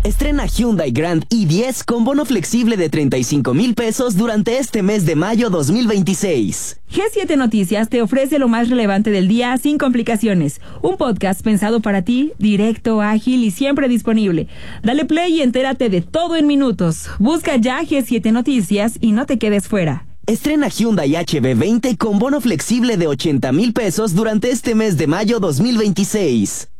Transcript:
Estrena Hyundai Grand i10 con bono flexible de 35,000 pesos durante este mes de mayo 2026. G7 Noticias te ofrece lo más relevante del día sin complicaciones. Un podcast pensado para ti, directo, ágil y siempre disponible. Dale play y entérate de todo en minutos. Busca ya G7 Noticias y no te quedes fuera. Estrena Hyundai HB20 con bono flexible de 80,000 pesos durante este mes de mayo 2026.